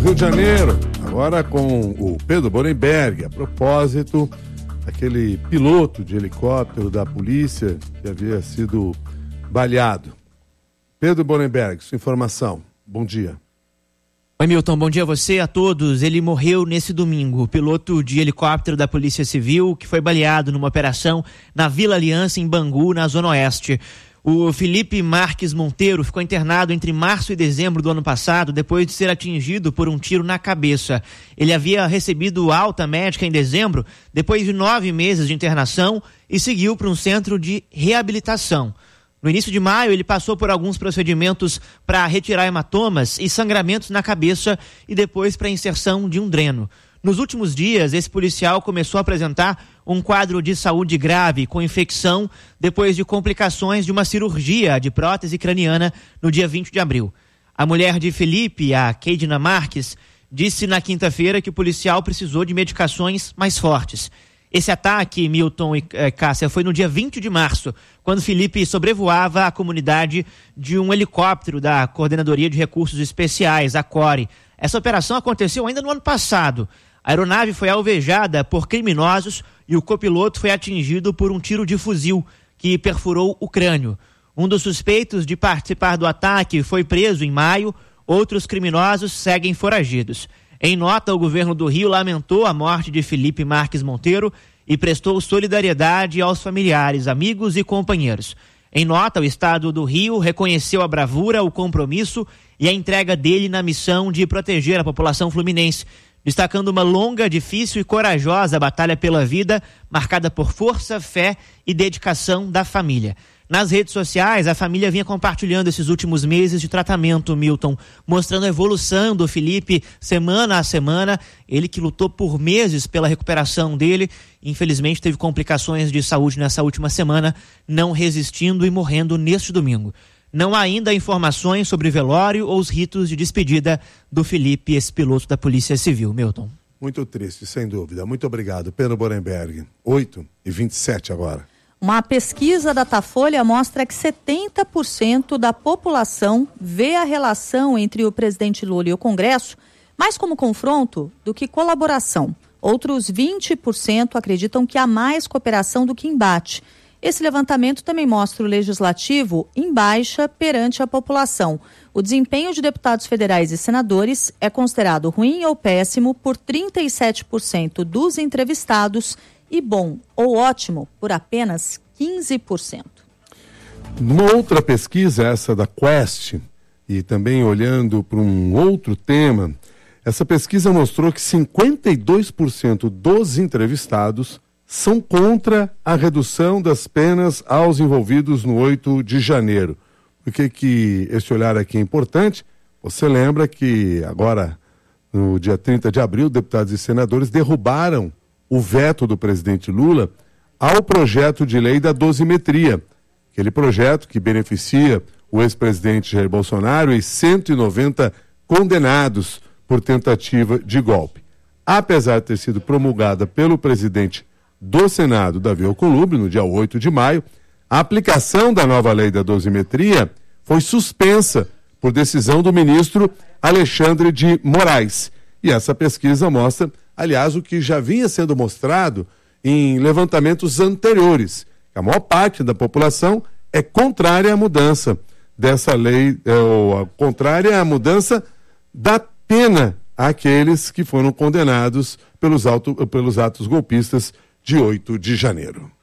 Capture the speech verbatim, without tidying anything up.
Rio de Janeiro, agora com o Pedro Borenberg, a propósito daquele piloto de helicóptero da polícia que havia sido baleado. Pedro Borenberg, sua informação. Bom dia. Oi, Milton, bom dia a você, a todos. Ele morreu nesse domingo, o piloto de helicóptero da Polícia Civil que foi baleado numa operação na Vila Aliança, em Bangu, na Zona Oeste. O Felipe Marques Monteiro ficou internado entre março e dezembro do ano passado, depois de ser atingido por um tiro na cabeça. Ele havia recebido alta médica em dezembro, depois de nove meses de internação, e seguiu para um centro de reabilitação. No início de maio, ele passou por alguns procedimentos para retirar hematomas e sangramentos na cabeça e depois para a inserção de um dreno. Nos últimos dias, esse policial começou a apresentar um quadro de saúde grave com infecção depois de complicações de uma cirurgia de prótese craniana no dia vinte de abril. A mulher de Felipe, a Keidna Marques, disse na quinta-feira que o policial precisou de medicações mais fortes. Esse ataque, Milton e eh, Cássia, foi no dia vinte de março, quando Felipe sobrevoava a comunidade de um helicóptero da Coordenadoria de Recursos Especiais, a CORE. Essa operação aconteceu ainda no ano passado. A aeronave foi alvejada por criminosos e o copiloto foi atingido por um tiro de fuzil que perfurou o crânio. Um dos suspeitos de participar do ataque foi preso em maio, outros criminosos seguem foragidos. Em nota, o governo do Rio lamentou a morte de Felipe Marques Monteiro e prestou solidariedade aos familiares, amigos e companheiros. Em nota, o Estado do Rio reconheceu a bravura, o compromisso e a entrega dele na missão de proteger a população fluminense, destacando uma longa, difícil e corajosa batalha pela vida, marcada por força, fé e dedicação da família. Nas redes sociais, a família vinha compartilhando esses últimos meses de tratamento, Milton, mostrando a evolução do Felipe semana a semana. Ele que lutou por meses pela recuperação dele, infelizmente teve complicações de saúde nessa última semana, não resistindo e morrendo neste domingo. Não há ainda informações sobre velório ou os ritos de despedida do Felipe, esse piloto da Polícia Civil, Milton. Muito triste, sem dúvida. Muito obrigado, Pedro Borenberg. oito e vinte e sete agora. Uma pesquisa da Datafolha mostra que setenta por cento da população vê a relação entre o presidente Lula e o Congresso mais como confronto do que colaboração. Outros vinte por cento acreditam que há mais cooperação do que embate. Esse levantamento também mostra o legislativo em baixa perante a população. O desempenho de deputados federais e senadores é considerado ruim ou péssimo por trinta e sete por cento dos entrevistados e bom ou ótimo por apenas quinze por cento. Numa outra pesquisa, essa da Quest, e também olhando para um outro tema, essa pesquisa mostrou que cinquenta e dois por cento dos entrevistados são contra a redução das penas aos envolvidos no oito de janeiro. Por que que esse olhar aqui é importante? Você lembra que agora, no dia trinta de abril, deputados e senadores derrubaram o veto do presidente Lula ao projeto de lei da dosimetria, aquele projeto que beneficia o ex-presidente Jair Bolsonaro e cento e noventa condenados por tentativa de golpe. Apesar de ter sido promulgada pelo presidente do Senado, Davi Alcolumbre, no dia oito de maio, a aplicação da nova lei da dosimetria foi suspensa por decisão do ministro Alexandre de Moraes. E essa pesquisa mostra, aliás, o que já vinha sendo mostrado em levantamentos anteriores. A maior parte da população é contrária à mudança dessa lei, é, ou contrária à mudança da pena àqueles que foram condenados pelos, auto, pelos atos golpistas de oito de janeiro.